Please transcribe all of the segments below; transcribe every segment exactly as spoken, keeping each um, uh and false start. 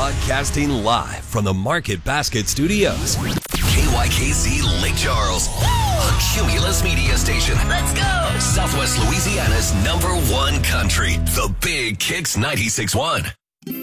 Broadcasting live from the Market Basket Studios. K Y K Z Lake Charles, a Cumulus media station. Let's go! Southwest Louisiana's number one country, the Big Kicks ninety-six point one.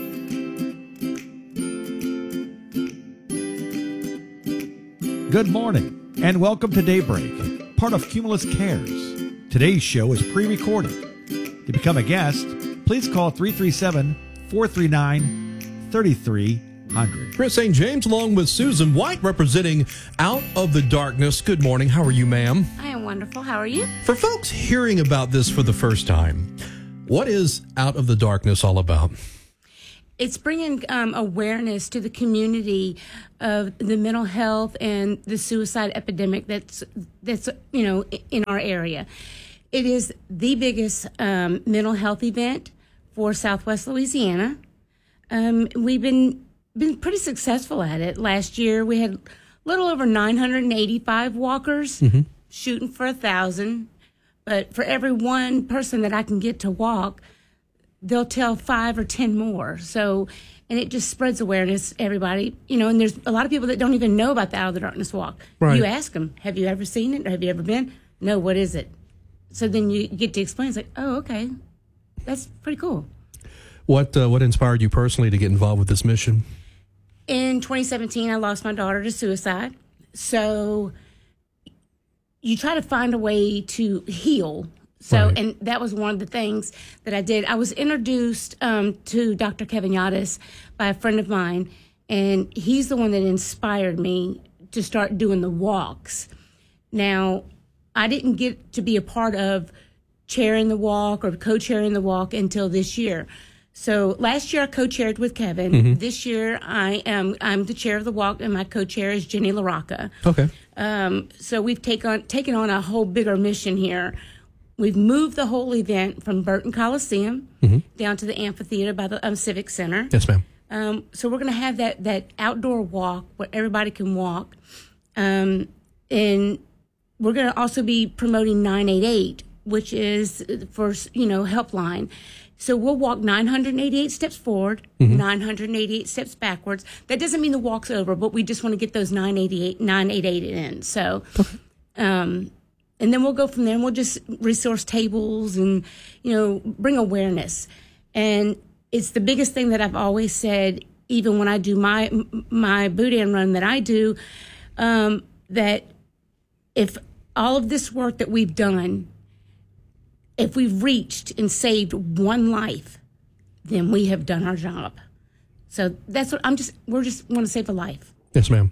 Good morning, and welcome to Daybreak, part of Cumulus Cares. Today's show is pre-recorded. To become a guest, please call three three seven, four three nine, three three zero zero. Chris Saint James along with Susan White representing Out of the Darkness. Good morning. How are you, ma'am? I am wonderful. How are you? For folks hearing about this for the first time, what is Out of the Darkness all about? It's bringing um, awareness to the community of the mental health and the suicide epidemic that's, that's you know, in our area. It is the biggest um, mental health event for Southwest Louisiana. Um, we've been been pretty successful at it. Last year, we had a little over nine hundred eighty-five walkers, mm-hmm. shooting for a thousand. But for every one person that I can get to walk, they'll tell five or ten more. So, and it just spreads awareness, everybody. You know, and there's a lot of people that don't even know about the Out of the Darkness Walk. Right. You ask them, have you ever seen it? Or have you ever been? No, what is it? So then you get to explain. It's like, oh, okay. That's pretty cool. What uh, what inspired you personally to get involved with this mission? In twenty seventeen, I lost my daughter to suicide. So you try to find a way to heal. So, right. And that was one of the things that I did. I was introduced um, to Doctor Kevin Yadis by a friend of mine, and he's the one that inspired me to start doing the walks. Now, I didn't get to be a part of chairing the walk or co-chairing the walk until this year. So last year I co-chaired with Kevin. Mm-hmm. This year I am I'm the chair of the walk, and my co-chair is Jenny LaRocca. Okay. Um, so we've taken on taken on a whole bigger mission here. We've moved the whole event from Burton Coliseum mm-hmm. down to the amphitheater by the um, Civic Center. Yes, ma'am. Um, so we're going to have that that outdoor walk where everybody can walk, um, and we're going to also be promoting nine eight eight, which is for you know helpline. So we'll walk nine hundred eighty-eight steps forward, mm-hmm. nine hundred eighty-eight steps backwards. That doesn't mean the walk's over, but we just want to get those nine eighty-eight, nine eighty-eight in. So, okay. um, and then we'll go from there, and we'll just resource tables and, you know, bring awareness. And it's the biggest thing that I've always said, even when I do my my Boudin run that I do, um, that if all of this work that we've done, if we've reached and saved one life, then we have done our job. So that's what I'm just, we're just want to save a life. Yes, ma'am.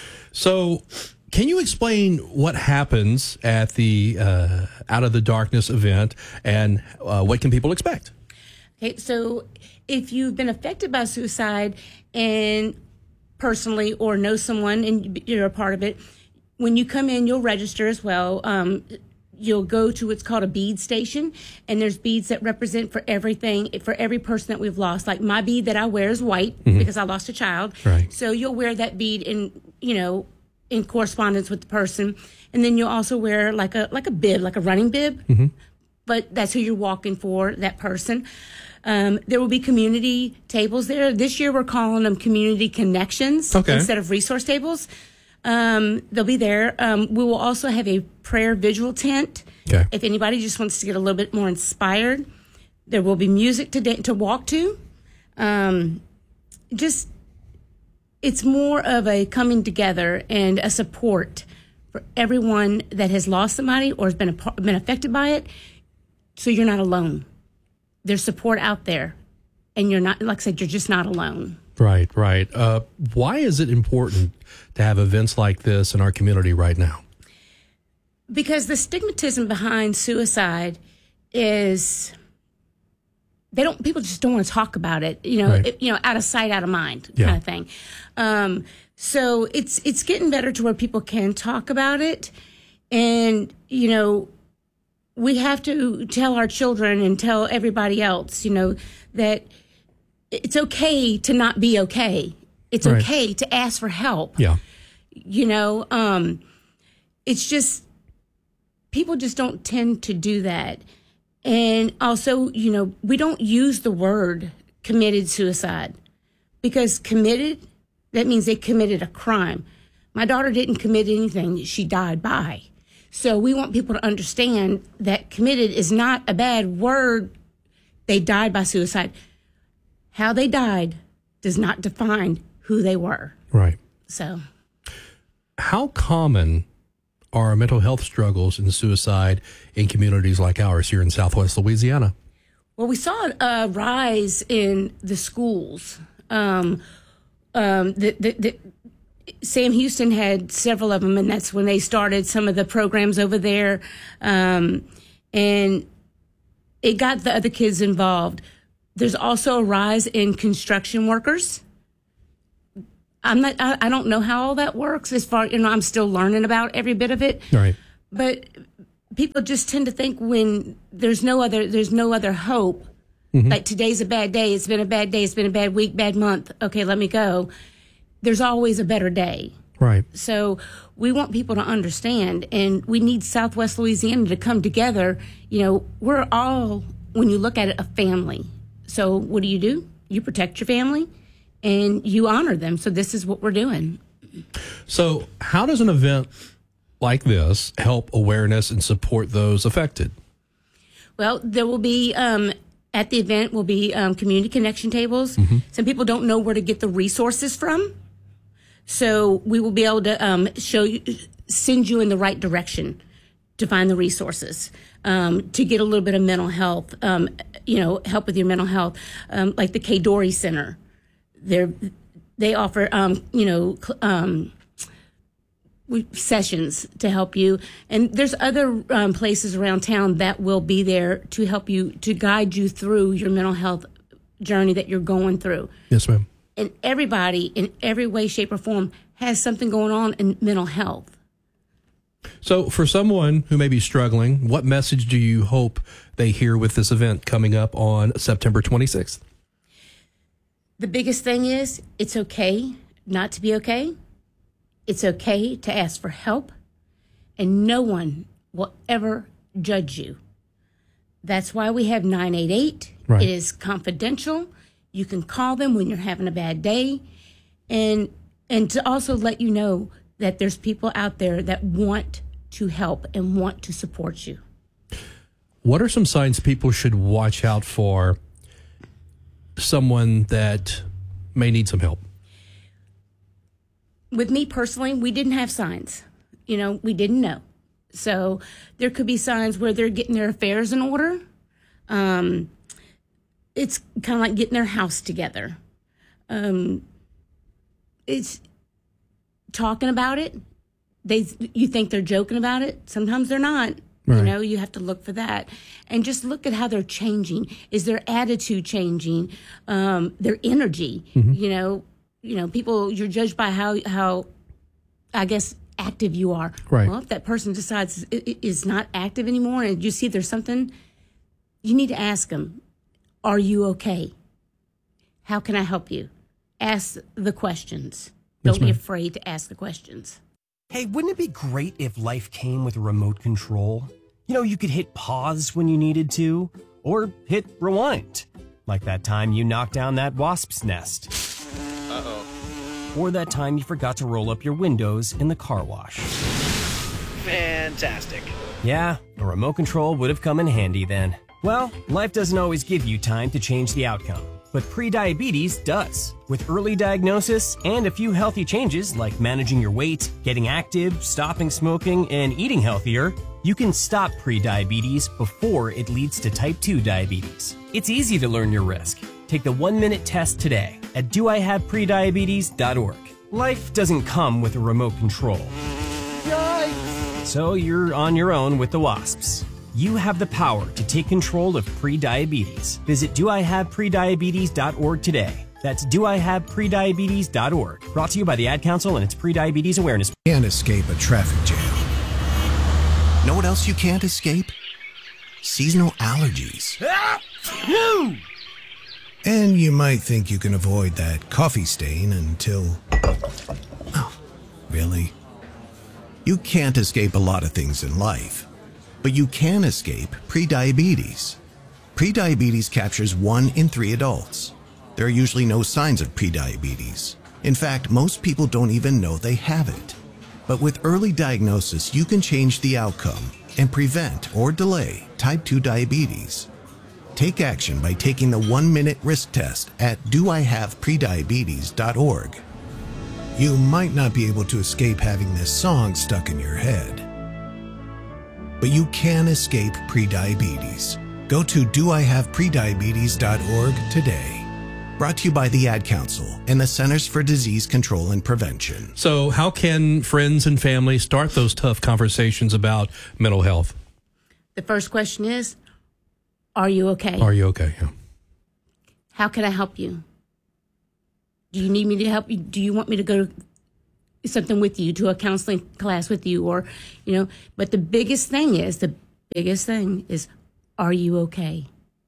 So can you explain what happens at the uh, Out of the Darkness event, and uh, what can people expect? Okay, so if you've been affected by suicide and personally or know someone and you're a part of it, when you come in, you'll register as well. Um, You'll go to what's called a bead station, and there's beads that represent for everything, for every person that we've lost. Like my bead that I wear is white mm-hmm. because I lost a child. Right. So you'll wear that bead in, you know, in correspondence with the person, and then you'll also wear like a like a bib, like a running bib. Mm-hmm. But that's who you're walking for, that person. Um, there will be community tables there. This year we're calling them community connections okay. instead of resource tables. Um, they'll be there. Um, we will also have a prayer visual tent. Okay. If anybody just wants to get a little bit more inspired, there will be music to da- to walk to. Um, just, it's more of a coming together and a support for everyone that has lost somebody or has been a, been affected by it. So you're not alone. There's support out there, and you're not, like I said, you're just not alone. Right, right. Uh, why is it important to have events like this in our community right now? Because the stigmatism behind suicide is they don't. People just don't want to talk about it. You know, right. it, you know, out of sight, out of mind, yeah. kind of thing. Um, so it's it's getting better to where people can talk about it, and you know, we have to tell our children and tell everybody else, you know, that it's okay to not be okay. It's right. okay to ask for help. Yeah. You know, um, it's just, people just don't tend to do that. And also, you know, we don't use the word committed suicide. Because committed, that means they committed a crime. My daughter didn't commit anything. She died by. So we want people to understand that committed is not a bad word. They died by suicide. How they died does not define who they were. Right. So, how common are mental health struggles and suicide in communities like ours here in Southwest Louisiana? Well, we saw a rise in the schools. Um, um, the, the, the, Sam Houston had several of them, and that's when they started some of the programs over there. Um, and it got the other kids involved. There's also a rise in construction workers. I'm not, I, I don't know how all that works as far, you know, I'm still learning about every bit of it. Right. But people just tend to think when there's no other, there's no other hope, mm-hmm. like today's a bad day, it's been a bad day, it's been a bad week, bad month. Okay, let me go. There's always a better day. Right. So we want people to understand, and we need Southwest Louisiana to come together. You know, we're all, when you look at it, a family. So what do you do? You protect your family, and you honor them. So this is what we're doing. So how does an event like this help awareness and support those affected? Well, there will be, um, at the event, will be um, community connection tables. Mm-hmm. Some people don't know where to get the resources from. So we will be able to um, show you, send you in the right direction to find the resources, um, to get a little bit of mental health, um, you know, help with your mental health, um, like the Kay Dory Center. They're, they offer, um, you know, um, sessions to help you. And there's other um, places around town that will be there to help you, to guide you through your mental health journey that you're going through. Yes, ma'am. And everybody, in every way, shape, or form, has something going on in mental health. So for someone who may be struggling, what message do you hope they hear with this event coming up on September twenty-sixth? The biggest thing is it's okay not to be okay. It's okay to ask for help, and no one will ever judge you. That's why we have nine eight eight. Right. It is confidential. You can call them when you're having a bad day, and and to also let you know that there's people out there that want to help and want to support you. What are some signs people should watch out for someone that may need some help? With me personally, we didn't have signs. You know, we didn't know. So there could be signs where they're getting their affairs in order. Um, it's kind of like getting their house together. Um, it's talking about it. They, you think they're joking about it. Sometimes they're not. Right. You know, you have to look for that. And just look at how they're changing. Is their attitude changing? Um, their energy, Mm-hmm. you know, you know, people, you're judged by how, how, I guess, active you are. Right. Well, if that person decides it is not active anymore and you see there's something, you need to ask them, are you okay? How can I help you? Ask the questions. Yes, Don't be ma'am. afraid to ask the questions. Hey, wouldn't it be great if life came with a remote control? You know, you could hit pause when you needed to, or hit rewind. Like that time you knocked down that wasp's nest. Uh-oh. Or that time you forgot to roll up your windows in the car wash. Fantastic. Yeah, a remote control would have come in handy then. Well, life doesn't always give you time to change the outcome, but prediabetes does. With early diagnosis and a few healthy changes like managing your weight, getting active, stopping smoking, and eating healthier, you can stop prediabetes before it leads to type two diabetes. It's easy to learn your risk. Take the one-minute test today at do I have prediabetes dot org. Life doesn't come with a remote control. Yikes! So you're on your own with the wasps. You have the power to take control of prediabetes. Visit do I have prediabetes dot org today. That's do I have prediabetes dot org. Brought to you by the Ad Council and its Prediabetes Awareness. Can't escape a traffic jam. Know what else you can't escape? Seasonal allergies. And you might think you can avoid that coffee stain until... Oh, really? You can't escape a lot of things in life. But you can escape prediabetes. Prediabetes captures one in three adults. There are usually no signs of prediabetes. In fact, most people don't even know they have it. But with early diagnosis, you can change the outcome and prevent or delay type two diabetes. Take action by taking the one-minute risk test at do I have prediabetes dot org. You might not be able to escape having this song stuck in your head, but you can escape prediabetes. Go to do I have prediabetes dot org today. Brought to you by the Ad Council and the Centers for Disease Control and Prevention. So how can friends and family start those tough conversations about mental health? The first question is, are you okay? Are you okay? Yeah. How can I help you? Do you need me to help you? Do you want me to go to something with you, to a counseling class with you? Or, you know, but the biggest thing is, the biggest thing is, are you okay?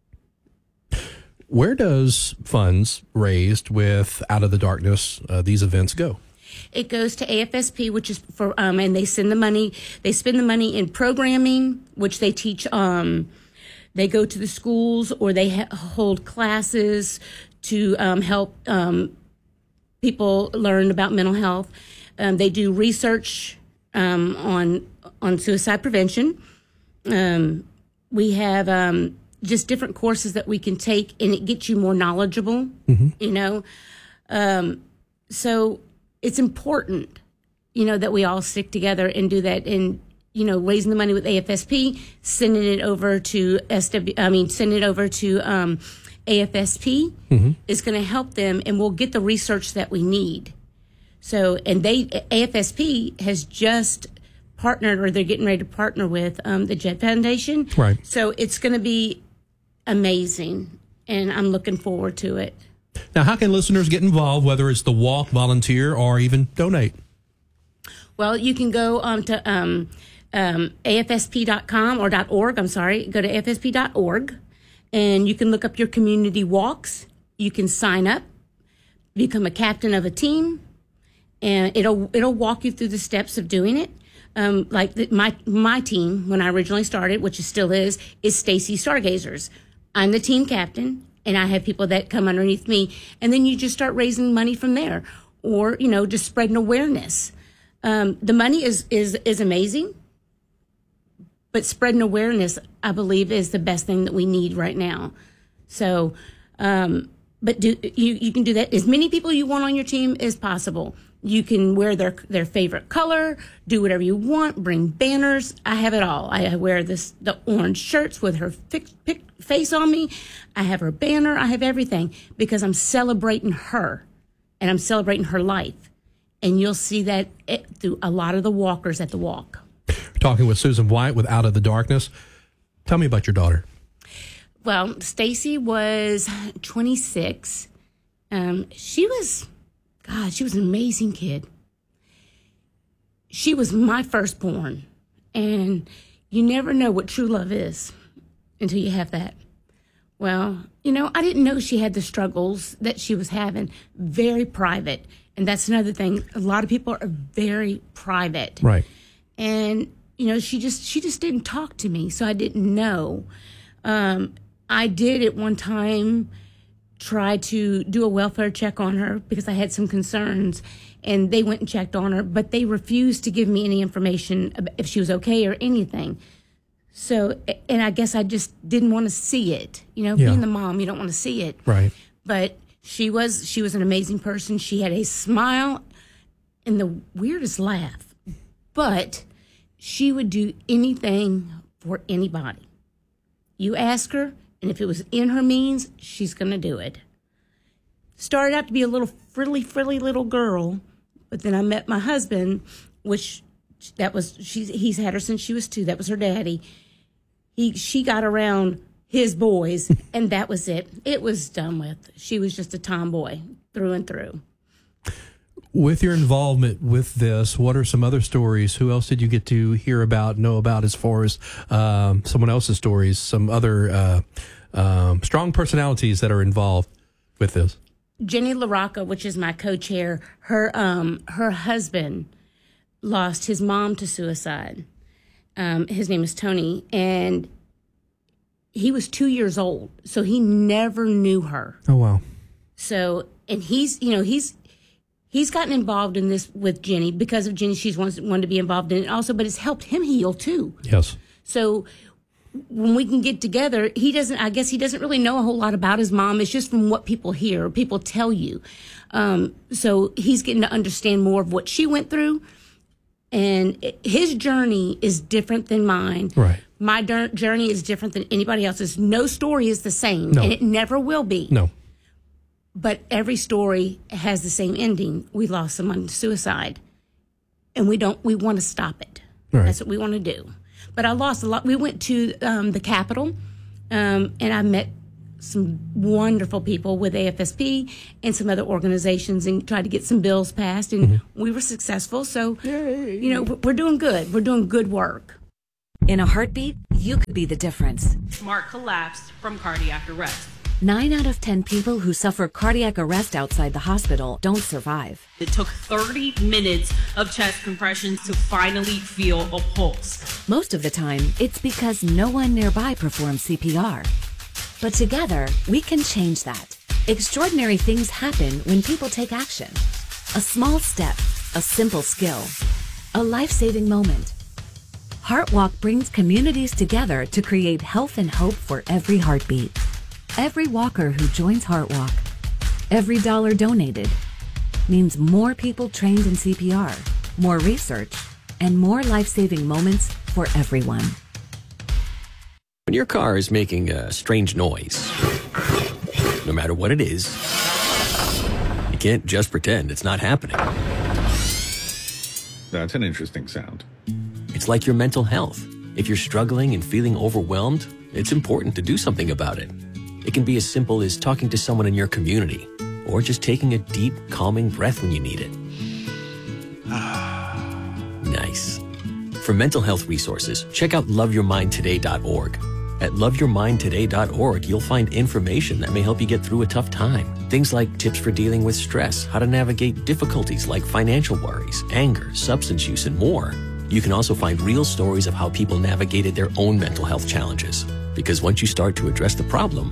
Where does funds raised with Out of the Darkness, uh, these events go? It goes to A F S P, which is for, um, and they send the money, they spend the money in programming, which they teach, um, they go to the schools or they ha- hold classes to um, help um, people learn about mental health. Um, they do research um, on on suicide prevention. Um, we have um, just different courses that we can take, and it gets you more knowledgeable, mm-hmm. you know. Um, so it's important, you know, that we all stick together and do that. And, you know, raising the money with A F S P, sending it over to S W, I mean, sending it over to um, A F S P mm-hmm. is going to help them, and we'll get the research that we need. So, and they, A F S P has just partnered, or they're getting ready to partner with um, the Jet Foundation. Right. So it's going to be amazing, and I'm looking forward to it. Now, how can listeners get involved, whether it's the walk, volunteer, or even donate? Well, you can go um, to um, um, A F S P dot com or .org. I'm sorry. Go to A F S P dot org, and you can look up your community walks. You can sign up, become a captain of a team, and it'll it'll walk you through the steps of doing it. Um, like the, my my team when I originally started, which it still is, is Stacy Stargazers. I'm the team captain, and I have people that come underneath me, and then you just start raising money from there, or you know, just spreading awareness. Um, the money is is is amazing, but spreading awareness, I believe, is the best thing that we need right now. So, um, but do you you can do that, as many people you want on your team as possible. You can wear their their favorite color, do whatever you want, bring banners. I have it all. I wear this the orange shirts with her fix, pic, face on me. I have her banner. I have everything because I'm celebrating her, and I'm celebrating her life. And you'll see that it, through a lot of the walkers at the walk. Talking with Susan White with Out of the Darkness. Tell me about your daughter. Well, Stacy was twenty-six. Um, she was... God, she was an amazing kid. She was my firstborn. And you never know what true love is until you have that. Well, you know, I didn't know she had the struggles that she was having. Very private. And that's another thing. A lot of people are very private. Right. And, you know, she just she just didn't talk to me. So I didn't know. Um, I did at one time try to do a welfare check on her because I had some concerns, and they went and checked on her, but they refused to give me any information if she was okay or anything. So, and I guess I just didn't want to see it. You know, yeah. being the mom, you don't want to see it. Right. But she was, she was an amazing person. She had a smile and the weirdest laugh, but she would do anything for anybody. You ask her, and if it was in her means, she's going to do it. Started out to be a little frilly, frilly little girl, but then I met my husband, which that was she's he's had her since she was two. That was her daddy. He she got around his boys, and that was it. It was done with. She was just a tomboy through and through. With your involvement with this, what are some other stories? Who else did you get to hear about, know about, as far as um, someone else's stories, some other uh, um, strong personalities that are involved with this? Jenny LaRocca, which is my co-chair, her um, her husband lost his mom to suicide. Um, his name is Tony, and he was two years old, so he never knew her. Oh, wow. So, and he's, you know, he's, he's gotten involved in this with Jenny because of Jenny. She's wanted, wanted to be involved in it also, but it's helped him heal too. Yes. So when we can get together, he doesn't, I guess he doesn't really know a whole lot about his mom. It's just from what people hear, people tell you. Um, so he's getting to understand more of what she went through. And it, his journey is different than mine. Right. My dur- journey is different than anybody else's. No story is the same, No. and it never will be. No. But every story has the same ending. We lost someone to suicide, and we don't. We want to stop it. Right. That's what we want to do. But I lost a lot. We went to um, the Capitol, um, and I met some wonderful people with A F S P and some other organizations, and tried to get some bills passed, and mm-hmm. we were successful. So, Yay. you know, we're doing good. We're doing good work. In a heartbeat, you could be the difference. Mark collapsed from cardiac arrest. Nine out of ten people who suffer cardiac arrest outside the hospital don't survive. It took thirty minutes of chest compressions to finally feel a pulse. Most of the time, it's because no one nearby performs C P R. But together, we can change that. Extraordinary things happen when people take action. A small step, a simple skill, a life-saving moment. HeartWalk brings communities together to create health and hope for every heartbeat. Every walker who joins HeartWalk, every dollar donated, means more people trained in C P R, more research, and more life-saving moments for everyone. When your car is making a strange noise, no matter what it is, you can't just pretend it's not happening. That's an interesting sound. It's like your mental health. If you're struggling and feeling overwhelmed, it's important to do something about it. It can be as simple as talking to someone in your community, or just taking a deep, calming breath when you need it. Nice. For mental health resources, check out love your mind today dot org. At love your mind today dot org, you'll find information that may help you get through a tough time. Things like tips for dealing with stress, how to navigate difficulties like financial worries, anger, substance use, and more. You can also find real stories of how people navigated their own mental health challenges. Because once you start to address the problem,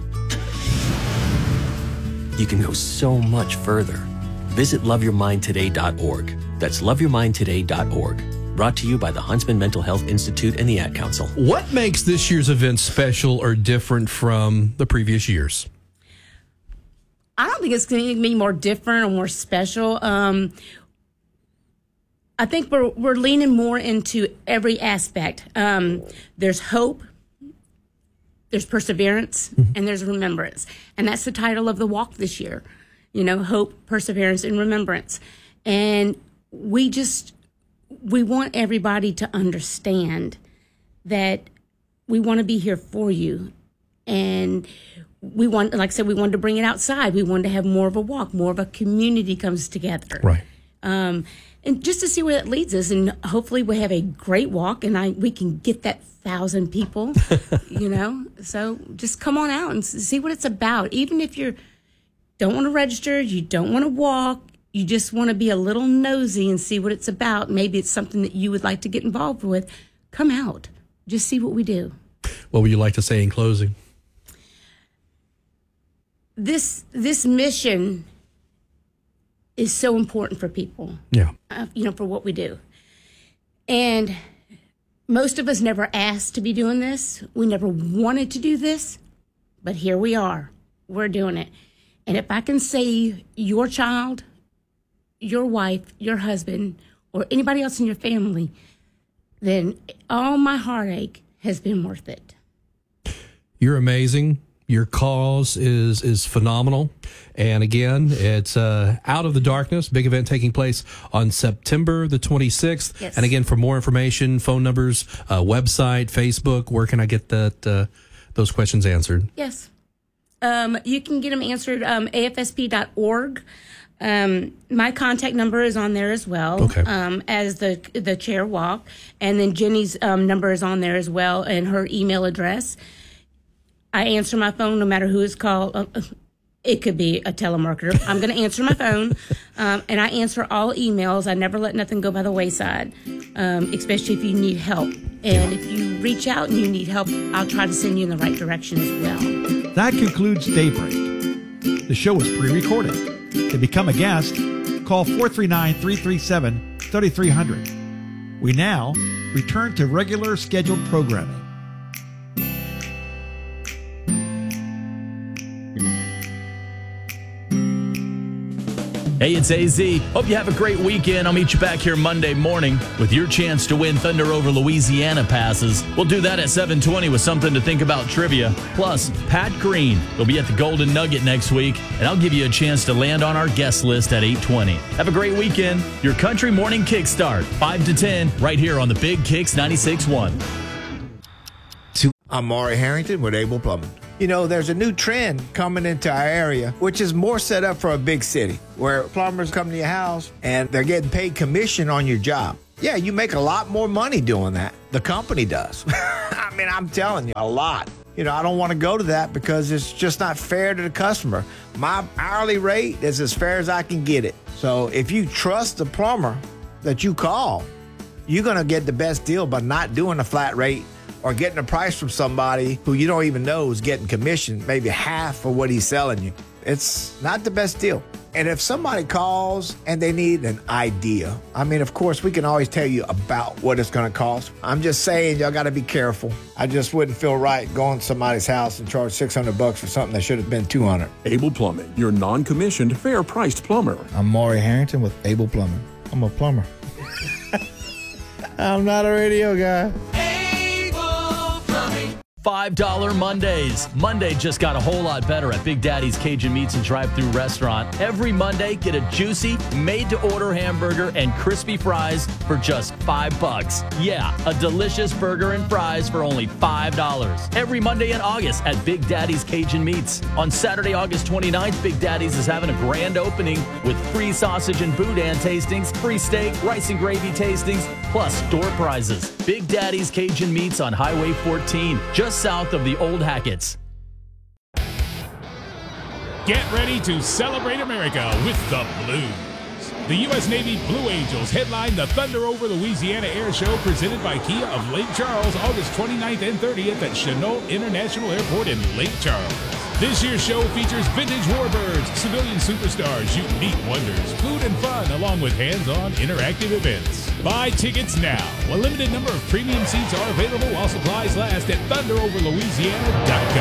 you can go so much further. Visit love your mind today dot org. That's love your mind today dot org. Brought to you by the Huntsman Mental Health Institute and the Ad Council. What makes this year's event special or different from the previous years? I don't think it's going to be more different or more special. Um, I think we're we're leaning more into every aspect. Um, there's hope, there's perseverance, mm-hmm. and there's remembrance. And that's the title of the walk this year. You know, hope, perseverance, and remembrance. And we just... we want everybody to understand that we want to be here for you. And we want, like I said, we wanted to bring it outside. We wanted to have more of a walk, more of a community comes together. Right. Um, and just to see where that leads us. And hopefully we have a great walk and I we can get that thousand people, you know. So just come on out and see what it's about. Even if you don't want to register, you don't want to walk, you just want to be a little nosy and see what it's about. Maybe it's something that you would like to get involved with. Come out. Just see what we do. What would you like to say in closing? This this mission is so important for people. Yeah. Uh, you know, for what we do. And most of us never asked to be doing this. We never wanted to do this. But here we are. We're doing it. And if I can save your child, your wife, your husband, or anybody else in your family, then all my heartache has been worth it. You're amazing. Your cause is is phenomenal. And again, it's uh, Out of the Darkness, big event taking place on September the twenty-sixth. Yes. And again, for more information, phone numbers, uh, website, Facebook, where can I get that uh, those questions answered? Yes. Um, you can get them answered um, A F S P dot org. Um, my contact number is on there as well, okay. um, as the the chair walk. And then Jenny's um, number is on there as well, and her email address. I answer my phone no matter who is called. Uh, it could be a telemarketer. I'm going to answer my phone, um, and I answer all emails. I never let nothing go by the wayside, um, especially if you need help. And if you reach out and you need help, I'll try to send you in the right direction as well. That concludes Daybreak. The show is pre-recorded. To become a guest, call four three nine, three three seven, three three zero zero. We now return to regular scheduled programming. Hey, it's A Z. Hope you have a great weekend. I'll meet you back here Monday morning with your chance to win Thunder Over Louisiana passes. We'll do that at seven twenty with something to think about trivia. Plus, Pat Green will be at the Golden Nugget next week, and I'll give you a chance to land on our guest list at eight twenty. Have a great weekend. Your Country Morning Kickstart, five to ten, right here on the Big Kicks ninety-six point one. I'm Maury Harrington with Able Plumbing. You know, there's a new trend coming into our area, which is more set up for a big city, where plumbers come to your house and they're getting paid commission on your job. Yeah, you make a lot more money doing that. The company does. I mean, I'm telling you, a lot. You know, I don't want to go to that because it's just not fair to the customer. My hourly rate is as fair as I can get it. So if you trust the plumber that you call, you're going to get the best deal by not doing a flat rate or getting a price from somebody who you don't even know is getting commission, maybe half of what he's selling you. It's not the best deal. And if somebody calls and they need an idea, I mean, of course, we can always tell you about what it's going to cost. I'm just saying, y'all got to be careful. I just wouldn't feel right going to somebody's house and charge six hundred bucks for something that should have been two hundred. Able Plumbing, your non-commissioned, fair-priced plumber. I'm Maury Harrington with Able Plumbing. I'm a plumber. I'm not a radio guy. five dollar Mondays. Monday just got a whole lot better at Big Daddy's Cajun Meats and Drive-Thru Restaurant. Every Monday, get a juicy, made-to-order hamburger and crispy fries for just five bucks. Yeah, a delicious burger and fries for only five dollars. Every Monday in August at Big Daddy's Cajun Meats. On Saturday, August twenty-ninth, Big Daddy's is having a grand opening with free sausage and boudin tastings, free steak, rice and gravy tastings, plus door prizes. Big Daddy's Cajun Meats on Highway fourteen, just south of the Old Hackett's. Get ready to celebrate America with the Blues. The U S Navy Blue Angels headline the Thunder Over Louisiana Air Show presented by Kia of Lake Charles August twenty-ninth and thirtieth at Chennault International Airport in Lake Charles. This year's show features vintage warbirds, civilian superstars, unique wonders, food and fun, along with hands-on interactive events. Buy tickets now. A limited number of premium seats are available while supplies last at thunder over louisiana dot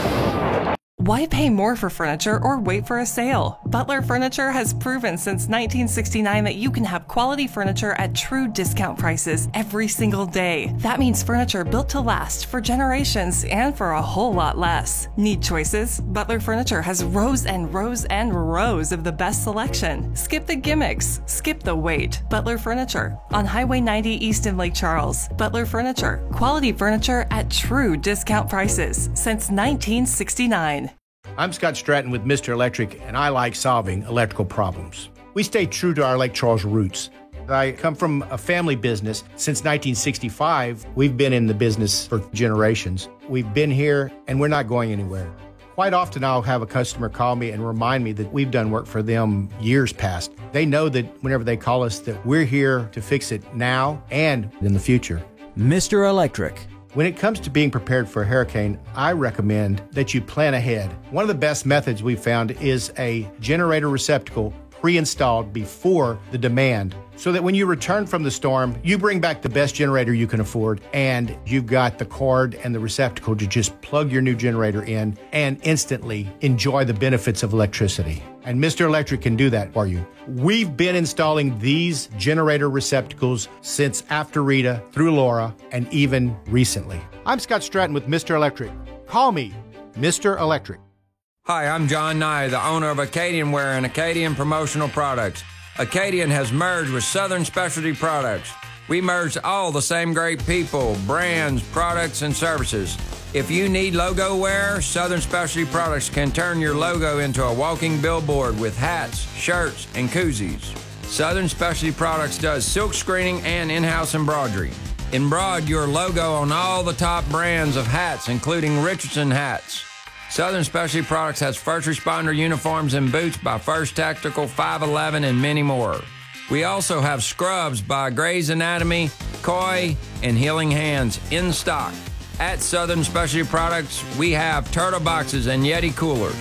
com. Why pay more for furniture or wait for a sale? Butler Furniture has proven since nineteen sixty-nine that you can have quality furniture at true discount prices every single day. That means furniture built to last for generations and for a whole lot less. Need choices? Butler Furniture has rows and rows and rows of the best selection. Skip the gimmicks. Skip the wait. Butler Furniture on Highway ninety East in Lake Charles. Butler Furniture. Quality furniture at true discount prices since nineteen sixty-nine. I'm Scott Stratton with Mister Electric, and I like solving electrical problems. We stay true to our Lake Charles roots. I come from a family business. Since nineteen sixty-five, we've been in the business for generations. We've been here, and we're not going anywhere. Quite often, I'll have a customer call me and remind me that we've done work for them years past. They know that whenever they call us, that we're here to fix it now and in the future. Mister Electric. When it comes to being prepared for a hurricane, I recommend that you plan ahead. One of the best methods we've found is a generator receptacle pre-installed before the demand, so that when you return from the storm, you bring back the best generator you can afford, and you've got the cord and the receptacle to just plug your new generator in and instantly enjoy the benefits of electricity. And Mister Electric can do that for you. We've been installing these generator receptacles since after Rita, through Laura, and even recently. I'm Scott Stratton with Mister Electric. Call me Mister Electric. Hi, I'm John Nye, the owner of Acadian Wear and Acadian Promotional Products. Acadian has merged with Southern Specialty Products. We merged all the same great people, brands, products, and services. If you need logo wear, Southern Specialty Products can turn your logo into a walking billboard with hats, shirts, and koozies. Southern Specialty Products does silk screening and in-house embroidery. Embroider your logo on all the top brands of hats, including Richardson hats. Southern Specialty Products has first responder uniforms and boots by First Tactical, five eleven, and many more. We also have scrubs by Gray's Anatomy, Koi, and Healing Hands in stock. At Southern Specialty Products, we have turtle boxes and Yeti coolers.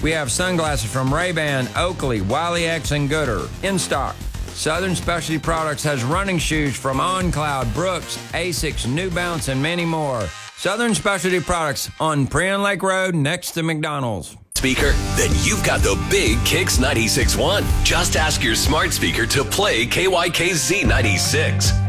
We have sunglasses from Ray-Ban, Oakley, Wiley X, and Gooder in stock. Southern Specialty Products has running shoes from OnCloud, Brooks, Asics, New Balance, and many more. Southern Specialty Products on Prien Lake Road next to McDonald's. Speaker? Then you've got the big Kicks ninety-six point one. Just ask your smart speaker to play K Y K Z ninety-six.